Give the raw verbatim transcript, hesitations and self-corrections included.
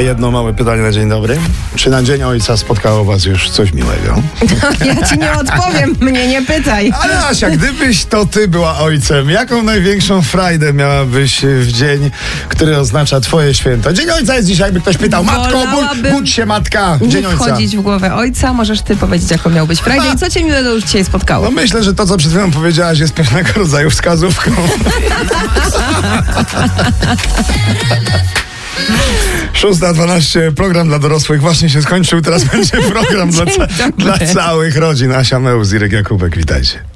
Jedno małe pytanie na dzień dobry. Czy na Dzień Ojca spotkało was już coś miłego? No, ja ci nie odpowiem, mnie nie pytaj. Ale Asia, gdybyś to ty była ojcem, jaką największą frajdę miałabyś w dzień, który oznacza twoje święto? Dzień Ojca jest dzisiaj, jakby ktoś pytał, matko, budź, budź się matka, Dzień Nie Ojca. wchodzić w głowę ojca, możesz ty powiedzieć, jaką miał być frajdę i co cię miłego już dzisiaj spotkało. No myślę, że to, co przed chwilą powiedziałaś, jest pewnego rodzaju wskazówką. szósta dwanaście, program dla dorosłych właśnie się skończył. Teraz będzie program dla, ca- dla całych rodzin. Asia Mełz, Irek Jakubek, witajcie.